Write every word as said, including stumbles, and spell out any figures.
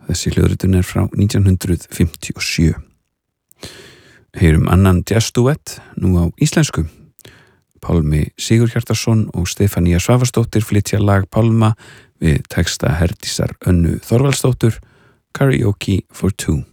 Þessi hljóðritun er frá nítján hundruð fimmtíu og sjö. Heyrum annan jazz-duett nú á íslensku. Pálmi Sigurhjartarson og Stefanía Svavarsdóttir flytja lag Pálma við texta Herdísar Önnu Þorvaldsdóttur, Karaoke for Two.